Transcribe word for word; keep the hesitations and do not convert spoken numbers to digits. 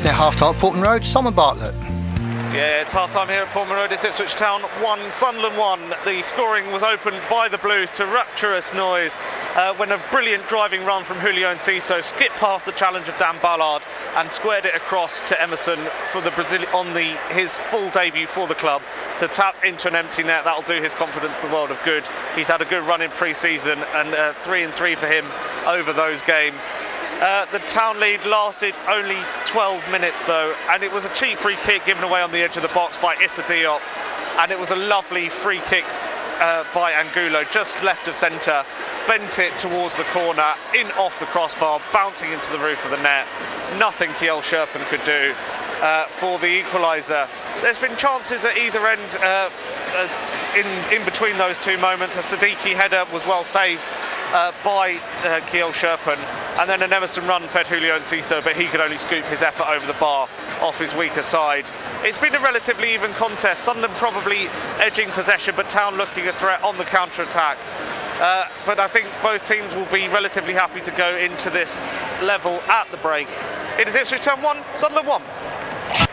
They're half-time at Portman Road, Simon Bartlett. Yeah, it's half-time here at Portman Road. It's Ipswich Town one, Sunderland one. The scoring was opened by the Blues to rapturous noise uh, when a brilliant driving run from Julio Enciso skipped past the challenge of Dan Ballard and squared it across to Emerson for the Brazil on the his full debut for the club to tap into an empty net. That'll do his confidence the world of good. He's had a good run in pre-season, and uh, three and three for him over those games. Uh, the Town lead lasted only twelve minutes though, and it was a cheap free kick given away on the edge of the box by Issa Diop, and it was a lovely free kick uh, by Angulo, just left of centre, bent it towards the corner, in off the crossbar, bouncing into the roof of the net. Nothing Kjell Scherpen could do uh, for the equaliser. There's been chances at either end uh, uh, in, in between those two moments. A Siddiqui header was well saved Uh, by uh, Kjell Scherpen, and then an Emerson run fed Julio Enciso, but he could only scoop his effort over the bar off his weaker side. It's been a relatively even contest, Sunderland probably edging possession, but Town looking a threat on the counter-attack. Uh, but I think both teams will be relatively happy to go into this level at the break. It is Ipswich Town one, Sunderland one.